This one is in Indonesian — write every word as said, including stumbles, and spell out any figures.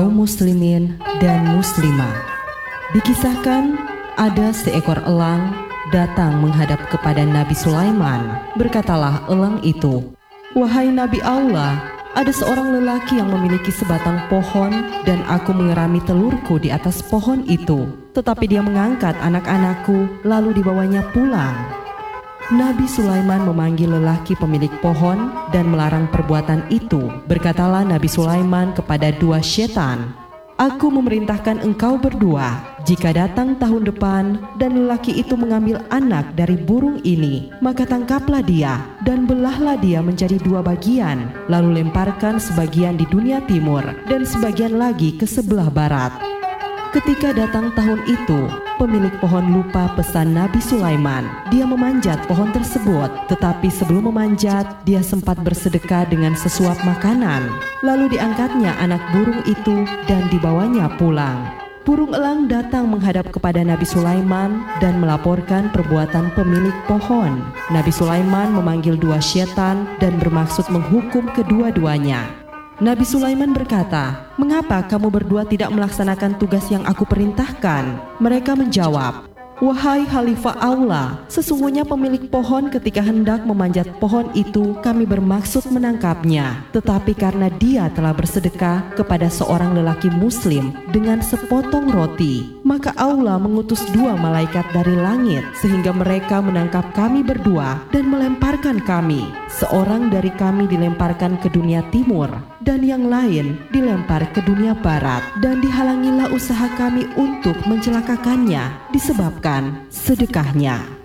kaum muslimin dan muslimah. Dikisahkan ada seekor elang datang menghadap kepada Nabi Sulaiman. Berkatalah elang itu, "Wahai Nabi Allah, ada seorang lelaki yang memiliki sebatang pohon dan aku mengerami telurku di atas pohon itu. Tetapi dia mengangkat anak-anakku lalu dibawanya pulang." Nabi Sulaiman memanggil lelaki pemilik pohon dan melarang perbuatan itu. Berkatalah Nabi Sulaiman kepada dua setan, "Aku memerintahkan engkau berdua, jika datang tahun depan dan lelaki itu mengambil anak dari burung ini, maka tangkaplah dia dan belahlah dia menjadi dua bagian, lalu lemparkan sebagian di dunia timur dan sebagian lagi ke sebelah barat." Ketika datang tahun itu, pemilik pohon lupa pesan Nabi Sulaiman. Dia memanjat pohon tersebut, tetapi sebelum memanjat, dia sempat bersedekah dengan sesuap makanan. Lalu diangkatnya anak burung itu dan dibawanya pulang. Burung elang datang menghadap kepada Nabi Sulaiman dan melaporkan perbuatan pemilik pohon. Nabi Sulaiman memanggil dua setan dan bermaksud menghukum kedua-duanya. Nabi Sulaiman berkata, "Mengapa kamu berdua tidak melaksanakan tugas yang aku perintahkan?" Mereka menjawab, "Wahai Khalifah Allah, sesungguhnya pemilik pohon ketika hendak memanjat pohon itu kami bermaksud menangkapnya. Tetapi karena dia telah bersedekah kepada seorang lelaki muslim dengan sepotong roti, maka Allah mengutus dua malaikat dari langit sehingga mereka menangkap kami berdua dan melemparkan kami. Seorang dari kami dilemparkan ke dunia timur dan yang lain dilempar ke dunia barat, dan dihalangilah usaha kami untuk mencelakakannya disebabkan sedekahnya."